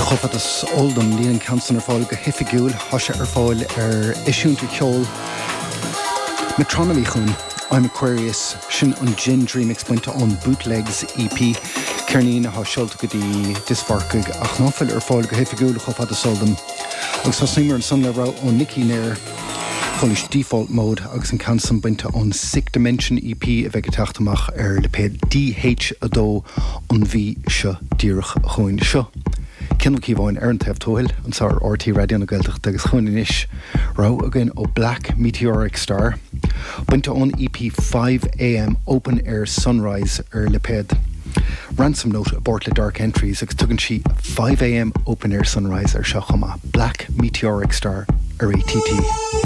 Chofad is Oldham Leon Canson fáil go hifigiúil thoise fáil isisiúnta ceol Metronomy chun I'm Aquarius sin an gin remix pointa on Bootlegs EP Cernín a seolta go dtí disfarcaig ach náfuil fáil go hifigiúil Chofad is Oldham agus tá simar an son le rá ó Nicky Nair Polish Default Mode agus an Canson pointa on Sick Dimension EP a bheith teachtamach le pe DH adó an bhí seo díreach chuin seo. Cinnal cíbháin ar an taobh tóil an sár RT Radio na Gaeltacht agus chuin inis rá again ó Black Meteoric Star pointa on EP 5 AM Open Air Sunrise le ped. Ransom note aboard le Dark Entries agus tugann si 5 AM Open Air Sunrise seo chuma Black Meteoric Star ATT.